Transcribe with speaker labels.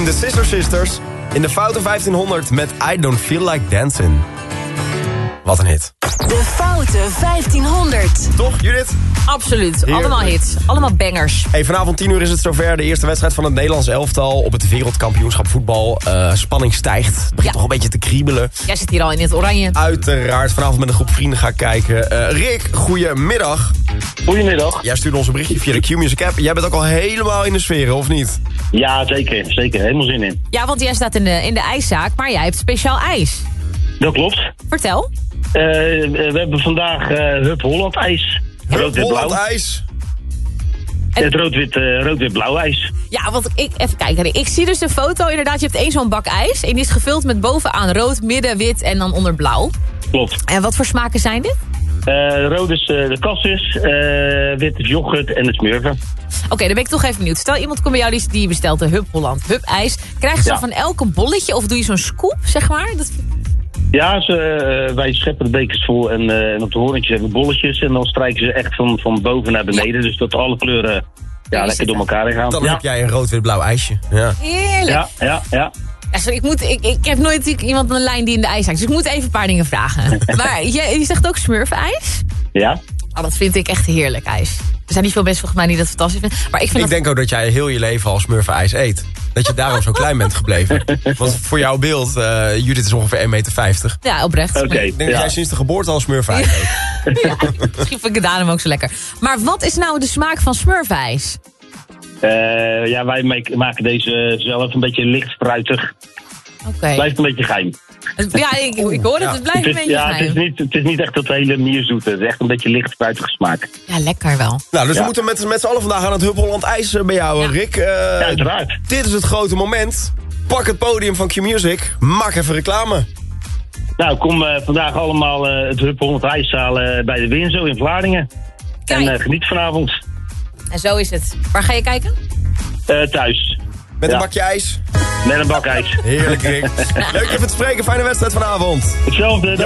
Speaker 1: de Sister Sisters in de Foute 1500 met I Don't Feel Like Dancing. Wat een hit.
Speaker 2: De Foute 1500.
Speaker 1: Toch, Judith?
Speaker 3: Absoluut,
Speaker 1: Heerlijk.
Speaker 3: allemaal hits, allemaal bangers.
Speaker 1: Hey, vanavond 10 uur is het zover. De eerste wedstrijd van het Nederlands elftal op het wereldkampioenschap voetbal. Spanning stijgt. Het begint toch een beetje te kriebelen.
Speaker 3: Jij zit hier al in het oranje.
Speaker 1: Uiteraard, vanavond met een groep vrienden ga ik kijken. Rick, goedemiddag.
Speaker 4: Goedemiddag.
Speaker 1: Jij stuurde ons een berichtje via de Q-Music app. Jij bent ook al helemaal in de sfeer, of niet?
Speaker 4: Ja, zeker. Zeker. Helemaal zin in.
Speaker 3: Ja, want jij staat in de ijszaak, maar jij hebt speciaal ijs.
Speaker 4: Dat klopt.
Speaker 3: Vertel.
Speaker 4: We hebben vandaag Hup Holland ijs. Rood-wit-blauw.
Speaker 1: Holland ijs.
Speaker 4: Het rood-wit-blauw ijs.
Speaker 3: Ja, want even kijken. Ik zie dus de foto. Inderdaad, je hebt één zo'n bak ijs. En die is gevuld met bovenaan rood, midden wit en dan onder blauw.
Speaker 4: Klopt.
Speaker 3: En wat voor smaken zijn dit?
Speaker 4: Rood is de cassis, wit is yoghurt en het smurfen.
Speaker 3: Oké, dan ben ik toch even benieuwd. Stel, iemand komt bij jou die bestelt de Hup Holland Hup ijs. Krijgen ze dan van elk een bolletje of doe je zo'n scoop, zeg maar?
Speaker 4: Ja, wij scheppen de bekers vol en op de hoorntjes hebben we bolletjes. En dan strijken ze echt van boven naar beneden. Dus dat alle kleuren lekker door elkaar heen gaan.
Speaker 1: Dan heb jij een rood-wit-blauw ijsje. Ja.
Speaker 3: Heerlijk.
Speaker 4: Ja.
Speaker 3: Ja, sorry, ik heb nooit iemand aan de lijn die in de ijs hangt. Dus ik moet even een paar dingen vragen. Maar je zegt ook smurfijs?
Speaker 4: Ja.
Speaker 3: Oh, dat vind ik echt heerlijk ijs. Er zijn niet veel mensen volgens mij die dat fantastisch vinden. Maar ik
Speaker 1: denk ook dat jij heel je leven al smurfenijs eet. Dat je daarom zo klein bent gebleven. Want voor jouw beeld, Judith is ongeveer 1,50 meter.
Speaker 3: Ja, oprecht.
Speaker 4: Oké.
Speaker 1: Ik denk dat jij sinds de geboorte al smurfenijs eet.
Speaker 3: Ja, misschien vind ik het daarom ook zo lekker. Maar wat is nou de smaak van smurfijs?
Speaker 4: Wij maken deze zelf een beetje licht fruitig.
Speaker 3: Oké.
Speaker 4: Blijft een beetje geheim.
Speaker 3: Ja, ik hoor het. Het blijft een beetje geheim.
Speaker 4: Het is niet echt dat hele mierzoete. Het is echt een beetje licht fruitige smaak.
Speaker 3: Ja, lekker wel.
Speaker 1: Nou, dus we moeten met z'n allen vandaag aan het Hup Holland ijs bij jou, Rick.
Speaker 4: Ja, uiteraard.
Speaker 1: Dit is het grote moment. Pak het podium van Q-Music. Maak even reclame.
Speaker 4: Nou, kom vandaag allemaal het Hup Holland ijs halen bij de Winzo in Vlaardingen.
Speaker 3: Kijk.
Speaker 4: En geniet vanavond.
Speaker 3: En zo is het. Waar ga je kijken?
Speaker 4: Thuis.
Speaker 1: Met een bakje ijs.
Speaker 4: Met een bak ijs.
Speaker 1: Heerlijk, Rick. Leuk even te spreken. Fijne wedstrijd vanavond.
Speaker 4: Hetzelfde.